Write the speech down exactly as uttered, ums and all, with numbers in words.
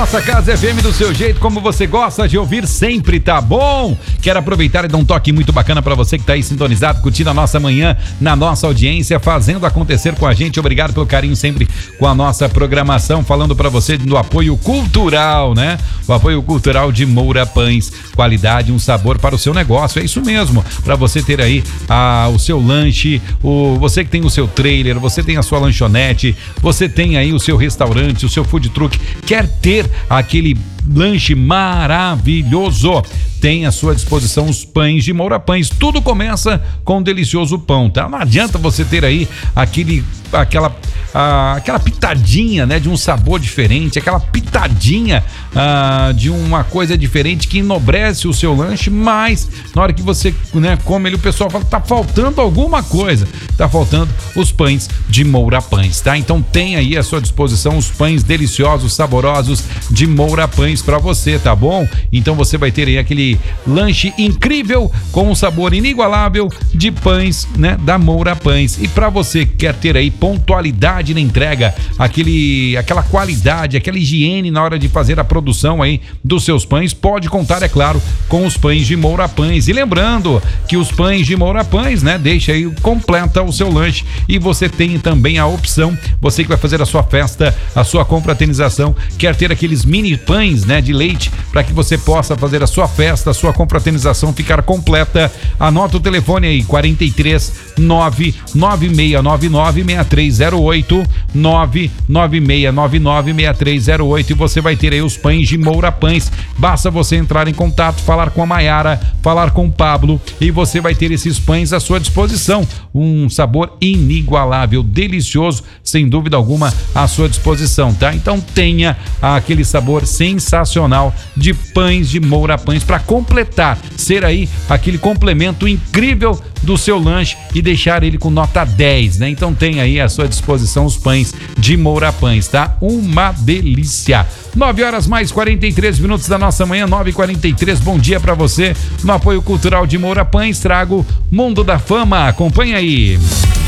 Nossa Casa F M do seu jeito, como você gosta de ouvir sempre, tá bom? Quero aproveitar e dar um toque muito bacana pra você que tá aí sintonizado, curtindo a nossa manhã, na nossa audiência, fazendo acontecer com a gente. Obrigado pelo carinho sempre com a nossa programação, falando pra você do apoio cultural, né? O apoio cultural de Moura Pães, qualidade, um sabor para o seu negócio, é isso mesmo, pra você ter aí a, o seu lanche, o, você que tem o seu trailer, você tem a sua lanchonete, você tem aí o seu restaurante, o seu food truck, quer ter aquele lanche maravilhoso, tem à sua disposição os pães de Moura Pães. Tudo começa com um delicioso pão, tá? Não adianta você ter aí aquele, aquela, ah, aquela pitadinha, né, de um sabor diferente, aquela pitadinha ah, de uma coisa diferente que enobrece o seu lanche, mas na hora que você, né, come ele, o pessoal fala, tá faltando alguma coisa, tá faltando os pães de Moura Pães, tá? Então tem aí à sua disposição os pães deliciosos, saborosos de Moura Pães para você, tá bom? Então você vai ter aí aquele lanche incrível com um sabor inigualável de pães, né, da Moura Pães. E para você que quer ter aí pontualidade na entrega, aquele, aquela qualidade, aquela higiene na hora de fazer a produção aí dos seus pães, pode contar, é claro, com os pães de Moura Pães. E lembrando que os pães de Moura Pães, né, deixa aí, completa o seu lanche, e você tem também a opção, você que vai fazer a sua festa, a sua confraternização, quer ter aqueles mini pães, né, de leite, para que você possa fazer a sua festa, a sua confraternização ficar completa. Anota o telefone aí, quarenta e três, nove nove seis nove nove, seis três zero oito, nove nove seis nove nove, seis três zero oito, e você vai ter aí os pães de Moura Pães. Basta você entrar em contato, falar com a Maiara, falar com o Pablo, e você vai ter esses pães à sua disposição. Um sabor inigualável, delicioso, sem dúvida alguma, à sua disposição, tá? Então tenha aquele sabor sensacional de pães de Moura Pães para completar, ser aí aquele complemento incrível do seu lanche e deixar ele com nota dez, né? Então tem aí à sua disposição os pães de Moura Pães, tá? Uma delícia. nove horas mais quarenta e três minutos da nossa manhã, nove e quarenta e três. Bom dia para você. No apoio cultural de Moura Pães, trago Mundo da Fama. Acompanha aí.